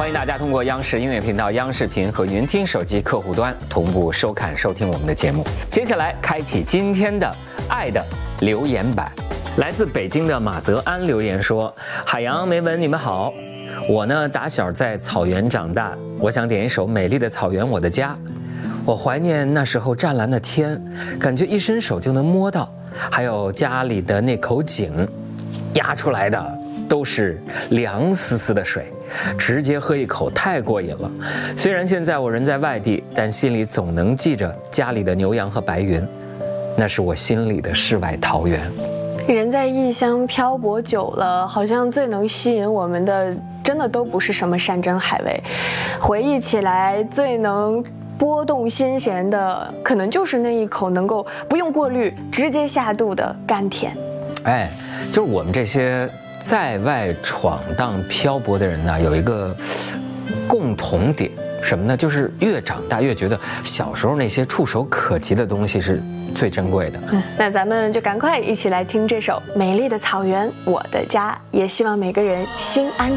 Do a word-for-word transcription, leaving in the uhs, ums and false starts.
欢迎大家通过央视音乐频道、央视频和云听手机客户端同步收看收听我们的节目。接下来开启今天的爱的留言板。来自北京的马泽安留言说：海洋、梅文，你们好。我呢打小在草原长大，我想点一首《美丽的草原我的家》。我怀念那时候湛蓝的天，感觉一伸手就能摸到，还有家里的那口井，压出来的都是凉丝丝的水，直接喝一口太过瘾了。虽然现在我人在外地，但心里总能记着家里的牛羊和白云，那是我心里的世外桃源。 人在异乡漂泊久了，好像最能吸引我们的真的都不是什么山珍海味，回忆起来最能拨动心弦的，可能就是那一口能够不用过滤直接下肚的甘甜。 哎，就是我们这些在外闯荡漂泊的人呢，有一个共同点，什么呢？就是越长大越觉得小时候那些触手可及的东西是最珍贵的。 嗯，那咱们就赶快一起来听这首《美丽的草原我的家》，也希望每个人心安